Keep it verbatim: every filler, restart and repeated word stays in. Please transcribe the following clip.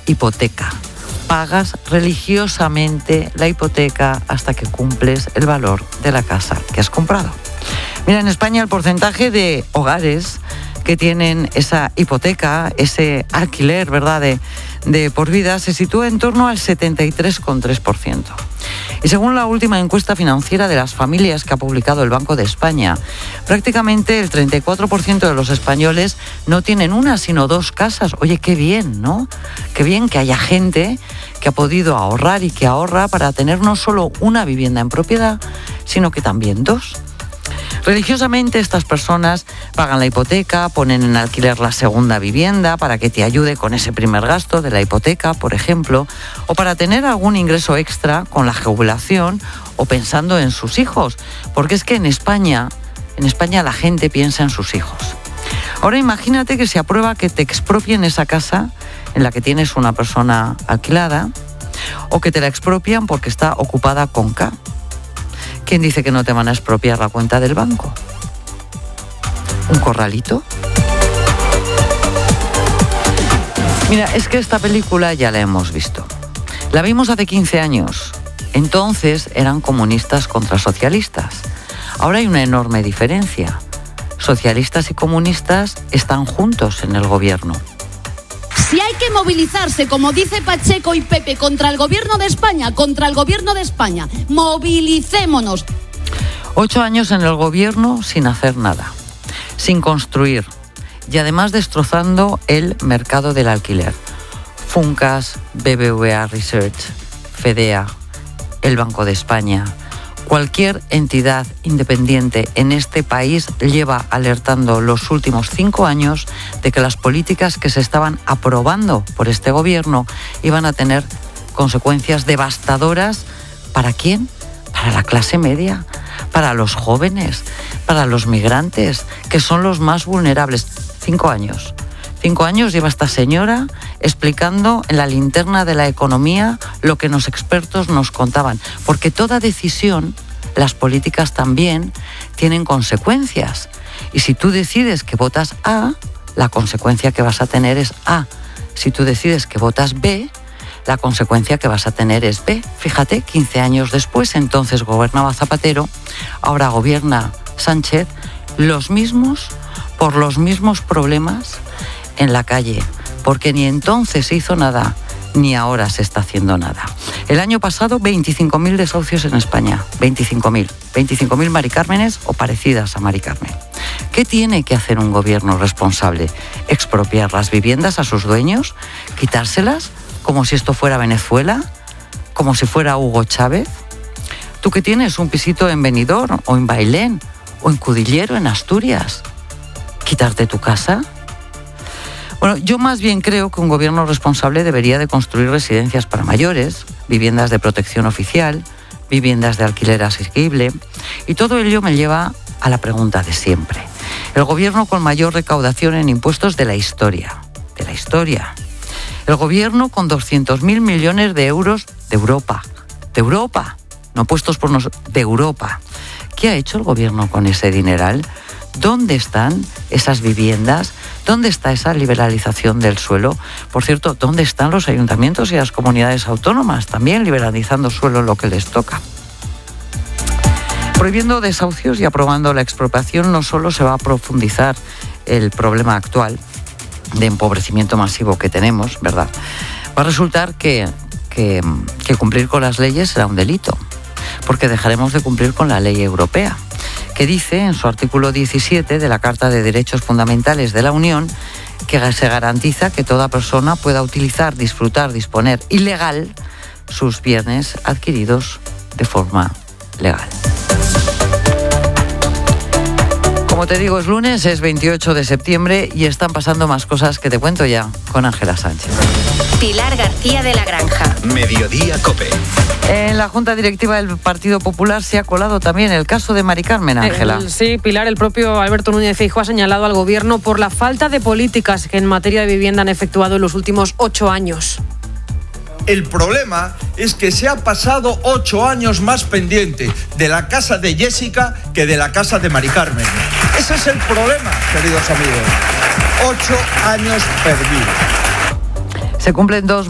hipoteca. Pagas religiosamente la hipoteca hasta que cumples el valor de la casa que has comprado. Mira, en España el porcentaje de hogares que tienen esa hipoteca, ese alquiler, ¿verdad?, de, de por vida, se sitúa en torno al setenta y tres coma tres por ciento. Y según la última encuesta financiera de las familias que ha publicado el Banco de España, prácticamente el treinta y cuatro por ciento de los españoles no tienen una, sino dos casas. Oye, qué bien, ¿no? Qué bien que haya gente que ha podido ahorrar y que ahorra para tener no solo una vivienda en propiedad, sino que también dos. Religiosamente estas personas pagan la hipoteca, ponen en alquiler la segunda vivienda para que te ayude con ese primer gasto de la hipoteca, por ejemplo, o para tener algún ingreso extra con la jubilación o pensando en sus hijos, porque es que en España, en España la gente piensa en sus hijos. Ahora imagínate que se aprueba que te expropien esa casa en la que tienes una persona alquilada o que te la expropian porque está ocupada con K. ¿Quién dice que no te van a expropiar la cuenta del banco? ¿Un corralito? Mira, es que esta película ya la hemos visto. La vimos hace quince años. Entonces eran comunistas contra socialistas. Ahora hay una enorme diferencia. Socialistas y comunistas están juntos en el gobierno. Si hay que movilizarse, como dice Pacheco y Pepe, contra el gobierno de España, contra el gobierno de España, movilicémonos. Ocho años en el gobierno sin hacer nada, sin construir y además destrozando el mercado del alquiler. Funcas, B B V A Research, Fedea, el Banco de España. Cualquier entidad independiente en este país lleva alertando los últimos cinco años de que las políticas que se estaban aprobando por este gobierno iban a tener consecuencias devastadoras. ¿Para quién? Para la clase media, para los jóvenes, para los migrantes, que son los más vulnerables. Cinco años. Cinco años lleva esta señora explicando en la linterna de la economía lo que los expertos nos contaban. Porque toda decisión, las políticas también, tienen consecuencias. Y si tú decides que votas A, la consecuencia que vas a tener es A. Si tú decides que votas B, la consecuencia que vas a tener es B. Fíjate, quince años después, entonces gobernaba Zapatero, ahora gobierna Sánchez, los mismos, por los mismos problemas en la calle, porque ni entonces se hizo nada, ni ahora se está haciendo nada. El año pasado, veinticinco mil desahucios en España, veinticinco mil. veinticinco mil Mari Cármenes o parecidas a Mari Carmen. ¿Qué tiene que hacer un gobierno responsable? ¿Expropiar las viviendas a sus dueños? ¿Quitárselas? ¿Como si esto fuera Venezuela? ¿Como si fuera Hugo Chávez? ¿Tú que tienes un pisito en Benidorm o en Bailén o en Cudillero, en Asturias? ¿Quitarte tu casa? Bueno, yo más bien creo que un gobierno responsable debería de construir residencias para mayores, viviendas de protección oficial, viviendas de alquiler asequible, y todo ello me lleva a la pregunta de siempre. El gobierno con mayor recaudación en impuestos de la historia, de la historia. El gobierno con doscientos mil millones de euros de Europa, de Europa, no puestos por nosotros, de Europa. ¿Qué ha hecho el gobierno con ese dineral? ¿Dónde están esas viviendas? ¿Dónde está esa liberalización del suelo? Por cierto, ¿dónde están los ayuntamientos y las comunidades autónomas también liberalizando suelo lo que les toca? Prohibiendo desahucios y aprobando la expropiación no solo se va a profundizar el problema actual de empobrecimiento masivo que tenemos, ¿verdad? Va a resultar que, que, que cumplir con las leyes será un delito, porque dejaremos de cumplir con la ley europea, que dice en su artículo diecisiete de la Carta de Derechos Fundamentales de la Unión que se garantiza que toda persona pueda utilizar, disfrutar, disponer ilegal sus bienes adquiridos de forma legal. Como te digo, es lunes, es veintiocho de septiembre y están pasando más cosas que te cuento ya con Ángela Sánchez. Pilar García de la Granja. Mediodía COPE. En la Junta Directiva del Partido Popular se ha colado también el caso de Mari Carmen, Ángela. El, sí, Pilar, el propio Alberto Núñez Feijóo ha señalado al Gobierno por la falta de políticas que en materia de vivienda han efectuado en los últimos ocho años. El problema es que se ha pasado ocho años más pendiente de la casa de Jessica que de la casa de Mari Carmen. Ese es el problema, queridos amigos. Ocho años perdidos. Se cumplen dos